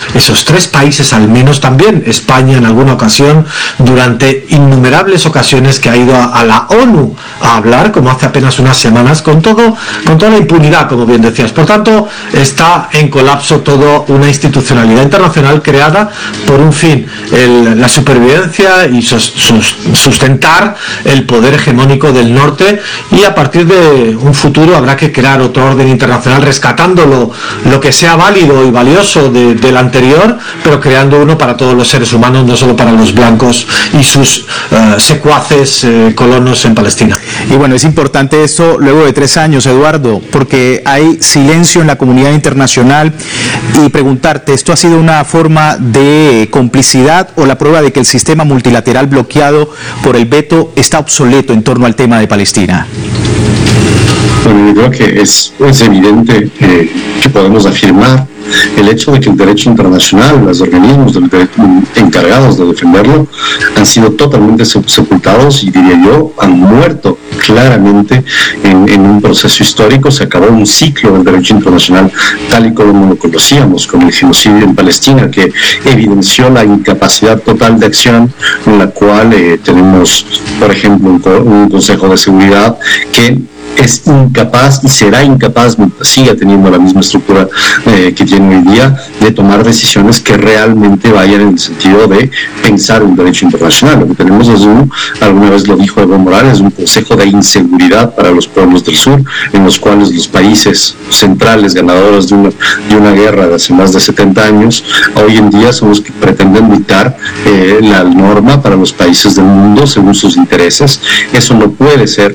esos tres países al menos, también España en alguna ocasión, durante innumerables ocasiones que ha ido a la ONU a hablar, como hace apenas unas semanas, con toda la impunidad, como bien decías. Por tanto, está en colapso toda una institucionalidad internacional creada por un fin, la supervivencia y sustentar el poder hegemónico del norte, y a partir de un futuro habrá que crear otro orden internacional rescatando lo que sea válido y valioso del anterior, pero creando uno para todos los seres humanos, no solo para los blancos y sus secuaces colonos en Palestina. Y bueno, es importante esto luego de 3 años, Eduardo, porque hay silencio en la comunidad internacional, y preguntarte, ¿esto ha sido una forma de complicidad o la prueba de que el sistema multilateral bloqueado por el veto está obsoleto en torno al tema de Palestina? Bueno, yo creo que es evidente que podemos afirmar el hecho de que el derecho internacional, los organismos encargados de defenderlo, han sido totalmente sepultados, y diría yo, han muerto claramente en un proceso histórico. Se acabó un ciclo del derecho internacional tal y como lo conocíamos, como el genocidio en Palestina, que evidenció la incapacidad total de acción, en la cual tenemos, por ejemplo, un Consejo de Seguridad que es incapaz y será incapaz, mientras siga teniendo la misma estructura que tiene hoy día, de tomar decisiones que realmente vayan en el sentido de pensar un derecho internacional. Lo que tenemos es alguna vez lo dijo Evo Morales, un consejo de inseguridad para los pueblos del sur, en los cuales los países centrales ganadores de una guerra de hace más de 70 años, hoy en día son los que pretenden dictar la norma para los países del mundo según sus intereses. Eso no puede ser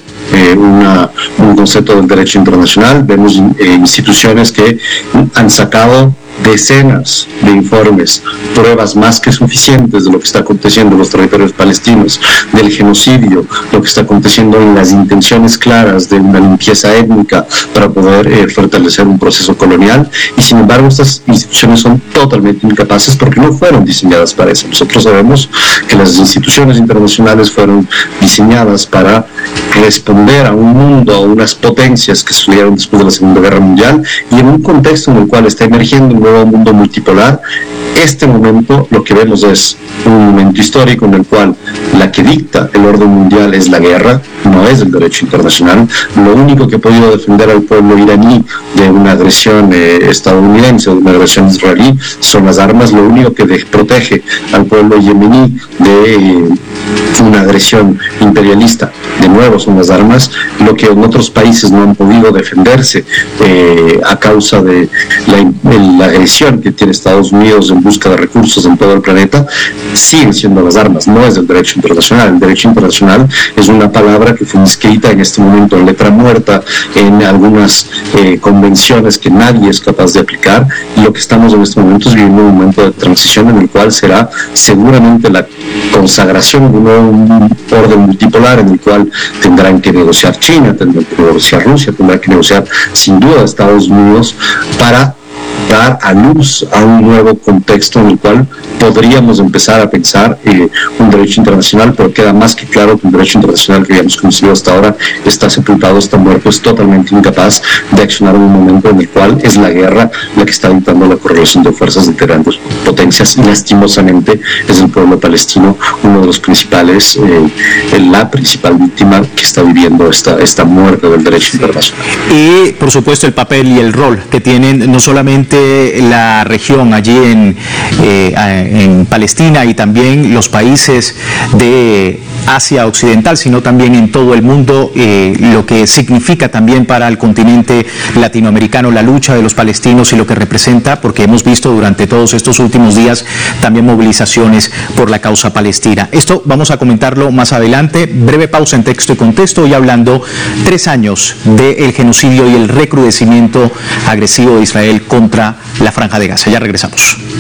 un concepto del derecho internacional. Vemos instituciones que han sacado decenas de informes, pruebas más que suficientes de lo que está aconteciendo en los territorios palestinos, del genocidio, lo que está aconteciendo en las intenciones claras de una limpieza étnica para poder fortalecer un proceso colonial, y sin embargo estas instituciones son totalmente incapaces porque no fueron diseñadas para eso. Nosotros sabemos que las instituciones internacionales fueron diseñadas para responder a un mundo, a unas potencias que surgieron después de la Segunda Guerra Mundial, y en un contexto en el cual está emergiendo un nuevo mundo multipolar. Este momento, lo que vemos es un momento histórico en el cual la que dicta el orden mundial es la guerra, no es el derecho internacional. Lo único que ha podido defender al pueblo iraní de una agresión estadounidense o de una agresión israelí son las armas. Lo único que protege al pueblo yemení de una agresión imperialista, de nuevo, son las armas. Lo que en otros países no han podido defenderse a causa de la agresión que tiene Estados Unidos en busca de recursos en todo el planeta, siguen siendo las armas, no es el derecho internacional. El derecho internacional es una palabra que fue inscrita en este momento en letra muerta en algunas convenciones que nadie es capaz de aplicar, y lo que estamos en este momento es viviendo un momento de transición en el cual será seguramente la consagración de un orden multipolar en el cual tendrán que negociar China, tendrán que negociar Rusia, tendrán que negociar sin duda Estados Unidos para dar a luz a un nuevo contexto en el cual podríamos empezar a pensar un derecho internacional, pero queda más que claro que un derecho internacional que habíamos conocido hasta ahora está sepultado, está muerto, es totalmente incapaz de accionar en un momento en el cual es la guerra la que está dictando la correlación de fuerzas de grandes potencias, y lastimosamente es el pueblo palestino uno de los principales, la principal víctima que está viviendo esta muerte del derecho internacional. Y por supuesto el papel y el rol que tienen no solamente la región allí en Palestina y también los países de Asia Occidental, sino también en todo el mundo, lo que significa también para el continente latinoamericano la lucha de los palestinos y lo que representa, porque hemos visto durante todos estos últimos días también movilizaciones por la causa palestina. Esto vamos a comentarlo más adelante. Breve pausa en Texto y Contexto, y hablando 3 años del genocidio y el recrudecimiento agresivo de Israel contra la Franja de Gaza. Ya regresamos.